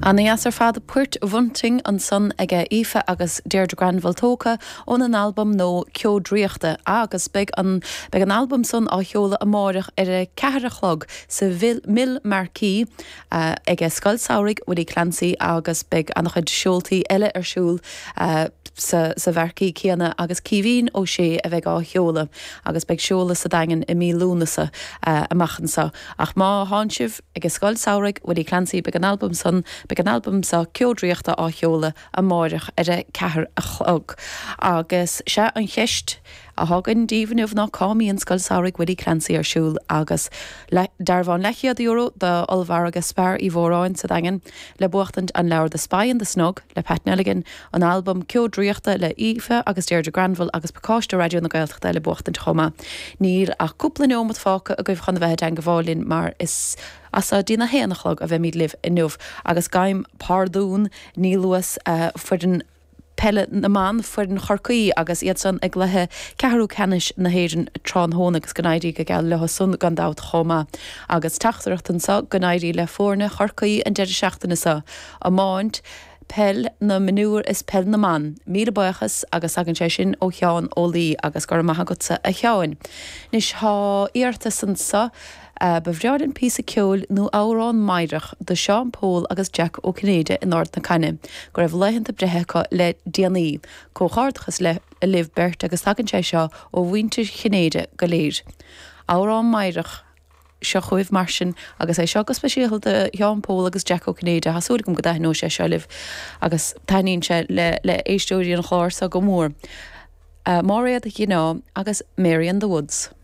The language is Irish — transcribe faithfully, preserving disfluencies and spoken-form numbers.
Anías ar fad puirt bhunting an son ige ife agus Deirdre Granville tóca ón an album nó Ceodríochta agus beag an, beag an album son á cheola amárach ar a ceathrachlog sa mil marquí uh, ige Scoil Samhraidh Willie Clancy agus beag an chuid siúltaí eile ar siúl uh, sa, sa bharcaí céanna agus cíhín ó sé a bheith á cheola agus beag siúla sa dagan i mí lúnasa uh, amachchansa ach má hánsibh ige Scoil Samhraidh Willie Clancy beag an album son beag an album sa Ceodríochta á cheola amárach ar a cethair a chlog agus se an cheist a hagan díomhnúh ná cámíon Scoil Samhraidh Willie Clancy ar siúl agus le, darbhán lechiad euro de olbhar agus spar í bhóráin sa dagan le buachtant an leabhar de Spáin de Snog le Pat Nelligan an album Ceodríochta le Aoife agus Deirdre Granville agus Pacáiste radio na Gaeltachta le buachtant chuma. Níl a cúpla nómad fáca a goibh chun bheith an gabhálinn mar is as a dína héanachlog a bheith míad libh in nuamh agus gaim pardún níluas uh, fuir den pelle na man fuir den chorcaí agus iad son ag lethe ceathrú canis na héireann trán hóna agus gnaidí go geall le sun gan dát choma agus tachtachtan sa gnaidí le fórne chorcaí an deidir seachtainna sa a máint pell na manúr is pell na man, míle buchas agus agan sé sin ó cheann ó lí agus gur maithagutsa a cheann. Nis há íarta san sa Uh, Bevriadan pí a ceol nó árán maireach de Sean Paul agus Jack ó Cnéide in Nord na Canne, go raibh leihananta brethecha le déanaí, cóchardchas le a libh bert agus agan sé seo ó bhaintir Cnéide go léir. Árán maireach seo chuibh mar sin agus é seo go speisial de Sean Paul agus Jack ó Cnéide hasúla gom go daith nó sé seo libh agus taíonn sé le, le éistóirí an chláir sa go mór. Uh, Máriad you know, agus Mary in the Woods.